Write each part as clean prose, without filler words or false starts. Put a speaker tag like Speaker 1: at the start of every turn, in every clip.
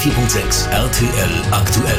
Speaker 1: 104.6 RTL aktuell.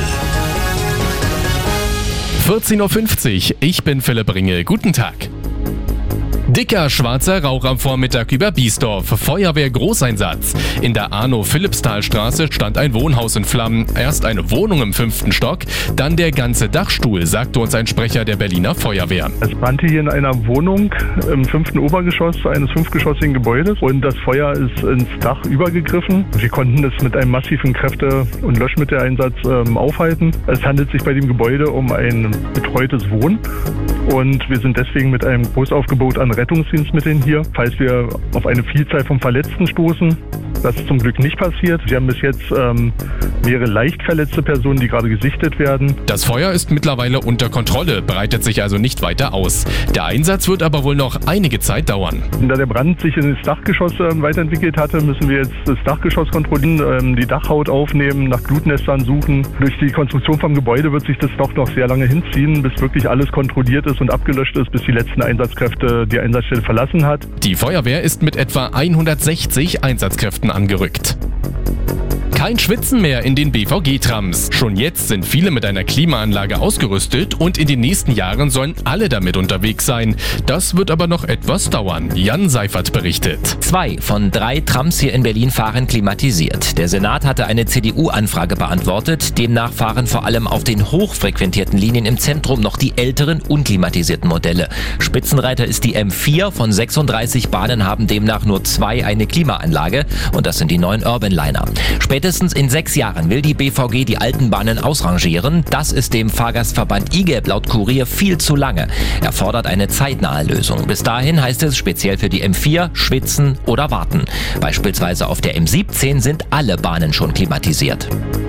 Speaker 2: 14.50 Uhr, ich bin Philipp Ringel. Guten Tag. Dicker schwarzer Rauch am Vormittag über Biesdorf. Feuerwehr-Großeinsatz. In der Arno-Philippsthal-Straße stand ein Wohnhaus in Flammen. Erst eine Wohnung im 5. Stock, dann der ganze Dachstuhl, sagte uns ein Sprecher der Berliner Feuerwehr.
Speaker 3: Es brannte hier in einer Wohnung im 5. Obergeschoss eines 5-geschossigen Gebäudes und das Feuer ist ins Dach übergegriffen. Wir konnten es mit einem massiven Kräfte- und Löschmitteleinsatz aufhalten. Es handelt sich bei dem Gebäude um ein betreutes Wohnen. Und wir sind deswegen mit einem Großaufgebot an Rettungsdienstmitteln hier, falls wir auf eine Vielzahl von Verletzten stoßen. Das ist zum Glück nicht passiert. Wir haben bis jetzt mehrere leicht verletzte Personen, die gerade gesichtet werden.
Speaker 2: Das Feuer ist mittlerweile unter Kontrolle, breitet sich also nicht weiter aus. Der Einsatz wird aber wohl noch einige Zeit dauern.
Speaker 3: Da der Brand sich in das Dachgeschoss weiterentwickelt hatte, müssen wir jetzt das Dachgeschoss kontrollieren, die Dachhaut aufnehmen, nach Glutnestern suchen. Durch die Konstruktion vom Gebäude wird sich das doch noch sehr lange hinziehen, bis wirklich alles kontrolliert ist und abgelöscht ist, bis die letzten Einsatzkräfte die Einsatzstelle verlassen hat.
Speaker 2: Die Feuerwehr ist mit etwa 160 Einsatzkräften angerückt. Kein Schwitzen mehr in den BVG-Trams. Schon jetzt sind viele mit einer Klimaanlage ausgerüstet und in den nächsten Jahren sollen alle damit unterwegs sein. Das wird aber noch etwas dauern. Jan Seifert berichtet.
Speaker 4: 2 von 3 Trams hier in Berlin fahren klimatisiert. Der Senat hatte eine CDU-Anfrage beantwortet. Demnach fahren vor allem auf den hochfrequentierten Linien im Zentrum noch die älteren, unklimatisierten Modelle. Spitzenreiter ist die M4. Von 36 Bahnen haben demnach nur 2 eine Klimaanlage. Und das sind die neuen Urbanliner. Spätestens in 6 Jahren will die BVG die alten Bahnen ausrangieren. Das ist dem Fahrgastverband IGEB laut Kurier viel zu lange. Er fordert eine zeitnahe Lösung. Bis dahin heißt es speziell für die M4 schwitzen oder warten. Beispielsweise auf der M17 sind alle Bahnen schon klimatisiert.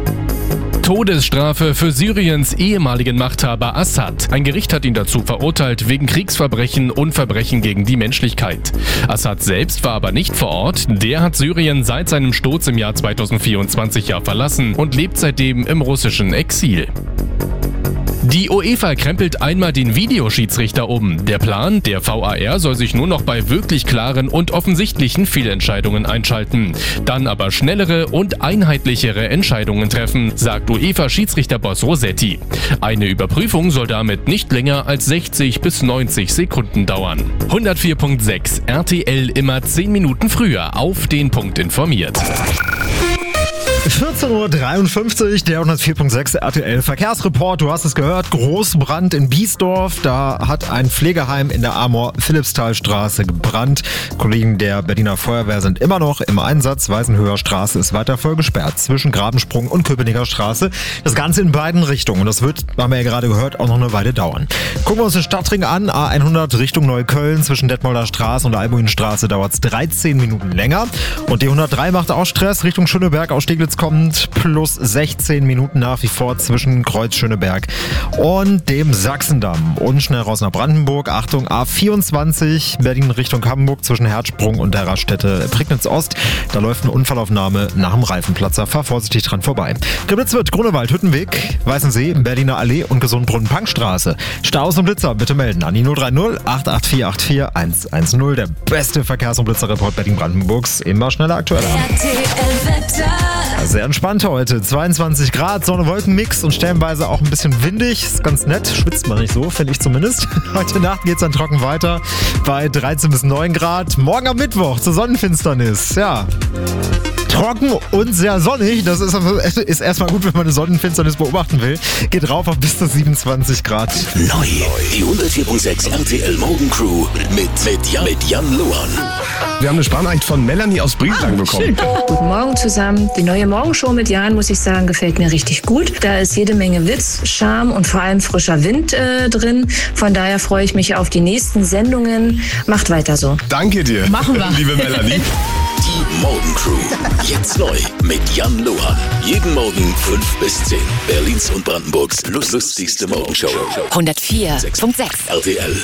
Speaker 2: Todesstrafe für Syriens ehemaligen Machthaber Assad. Ein Gericht hat ihn dazu verurteilt wegen Kriegsverbrechen und Verbrechen gegen die Menschlichkeit. Assad selbst war aber nicht vor Ort. Der hat Syrien seit seinem Sturz im Jahr 2024 verlassen und lebt seitdem im russischen Exil. Die UEFA krempelt einmal den Videoschiedsrichter um. Der Plan, der VAR soll sich nur noch bei wirklich klaren und offensichtlichen Fehlentscheidungen einschalten. Dann aber schnellere und einheitlichere Entscheidungen treffen, sagt UEFA-Schiedsrichterboss Rossetti. Eine Überprüfung soll damit nicht länger als 60 bis 90 Sekunden dauern. 104.6 RTL immer 10 Minuten früher auf den Punkt informiert.
Speaker 5: 14.53 Uhr, der 104.6 RTL Verkehrsreport. Du hast es gehört, Großbrand in Biesdorf. Da hat ein Pflegeheim in der Amor-Philippsthal-Straße gebrannt. Kollegen der Berliner Feuerwehr sind immer noch im Einsatz. Weißenhöher Straße ist weiter voll gesperrt zwischen Grabensprung und Köpenicker Straße. Das Ganze in beiden Richtungen. Und das wird, haben wir ja gerade gehört, auch noch eine Weile dauern. Gucken wir uns den Stadtring an. A100 Richtung Neukölln zwischen Detmolder Straße und der Albuinstraße dauert es 13 Minuten länger. Und die 103 macht auch Stress Richtung Schöneberg aus Steglitz kommt, plus 16 Minuten nach wie vor zwischen Kreuz Schöneberg und dem Sachsendamm. Und schnell raus nach Brandenburg. Achtung, A24 Berlin Richtung Hamburg zwischen Herzsprung und der Raststätte Prignitz Ost. Da läuft eine Unfallaufnahme nach dem Reifenplatzer. Fahr vorsichtig dran vorbei. Griblitzwit, Grunewald, Hüttenweg, Weißensee, Berliner Allee und Gesundbrunnen-Punkstraße. Staus und Blitzer bitte melden an die 030 884 110. Der beste Verkehrs- und Blitzerreport Berlin-Brandenburgs. Immer schneller, aktueller. Sehr entspannt heute. 22 Grad, Sonne-Wolken-Mix und stellenweise auch ein bisschen windig. Ist ganz nett. Schwitzt man nicht so, finde ich zumindest. Heute Nacht geht es dann trocken weiter bei 13 bis 9 Grad. Morgen am Mittwoch zur Sonnenfinsternis. Ja. Trocken und sehr sonnig. Das ist erstmal gut, wenn man eine Sonnenfinsternis beobachten will. Geht rauf auf bis zu 27 Grad.
Speaker 1: Neu. Die 104.6 RTL Morgencrew mit Jan Luan.
Speaker 6: Wir haben eine Sprachnachricht von Melanie aus Brieslang bekommen.
Speaker 7: Guten Morgen zusammen. Die neue Morgenshow mit Jan, muss ich sagen, gefällt mir richtig gut. Da ist jede Menge Witz, Charme und vor allem frischer Wind drin. Von daher freue ich mich auf die nächsten Sendungen. Macht weiter so.
Speaker 6: Danke dir,
Speaker 7: Machen wir.
Speaker 6: liebe Melanie.
Speaker 1: Die Morgencrew. Jetzt neu mit Jan Luan. Jeden Morgen 5 bis 10. Berlins und Brandenburgs lustigste Morgenshow.
Speaker 8: 104.6
Speaker 1: RTL.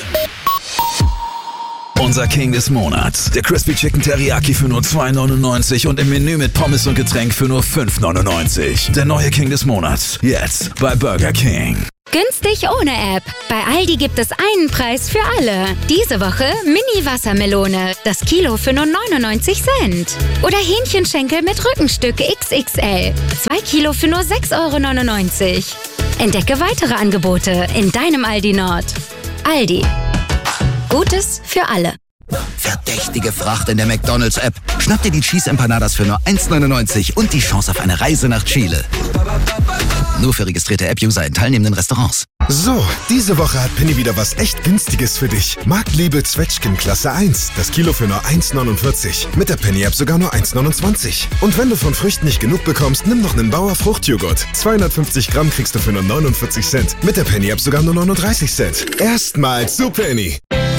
Speaker 9: Unser King des Monats. Der Crispy Chicken Teriyaki für nur 2,99 und im Menü mit Pommes und Getränk für nur 5,99. Der neue King des Monats. Jetzt bei Burger King.
Speaker 10: Günstig ohne App. Bei Aldi gibt es einen Preis für alle. Diese Woche Mini-Wassermelone. Das Kilo für nur 99 Cent. Oder Hähnchenschenkel mit Rückenstück XXL. 2 Kilo für nur 6,99 €. Entdecke weitere Angebote in deinem Aldi Nord. Aldi. Gutes für alle.
Speaker 11: Verdächtige Fracht in der McDonald's-App. Schnapp dir die Cheese Empanadas für nur 1,99 € und die Chance auf eine Reise nach Chile. Nur für registrierte App-User in teilnehmenden Restaurants.
Speaker 6: So, diese Woche hat Penny wieder was echt Günstiges für dich. Marktliebe Zwetschgen Klasse 1. Das Kilo für nur 1,49 €. Mit der Penny-App sogar nur 1,29 €. Und wenn du von Früchten nicht genug bekommst, nimm noch einen Bauer Fruchtjoghurt. 250 Gramm kriegst du für nur 49 Cent. Mit der Penny-App sogar nur 39 Cent. Erstmals zu Penny.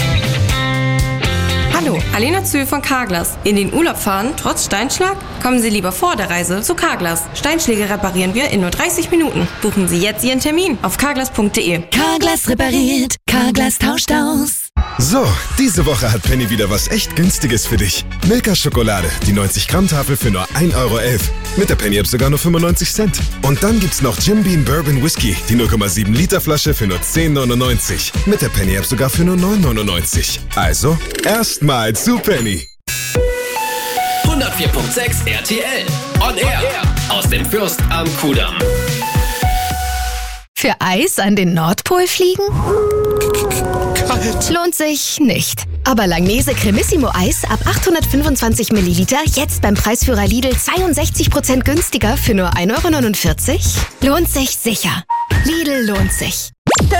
Speaker 12: Hallo, Alena Zühl von Carglass. In den Urlaub fahren, trotz Steinschlag? Kommen Sie lieber vor der Reise zu Carglass. Steinschläge reparieren wir in nur 30 Minuten. Buchen Sie jetzt Ihren Termin auf carglass.de.
Speaker 8: Carglass repariert, Carglass tauscht aus.
Speaker 6: So, diese Woche hat Penny wieder was echt Günstiges für dich. Milka Schokolade, die 90-Gramm-Tafel für nur 1,11 €. Mit der Penny-App sogar nur 95 Cent. Und dann gibt's noch Jim Beam Bourbon Whisky, die 0,7 Liter Flasche für nur 10,99 €. Mit der Penny-App sogar für nur 9,99 €. Also, erstmal zu Penny.
Speaker 2: 104.6 RTL. On Air. Aus dem Fürst am Kudamm.
Speaker 8: Für Eis an den Nordpol fliegen? Lohnt sich nicht. Aber Langnese Cremissimo Eis ab 825 Milliliter jetzt beim Preisführer Lidl 62% günstiger für nur 1,49 €? Lohnt sich sicher. Lidl lohnt sich.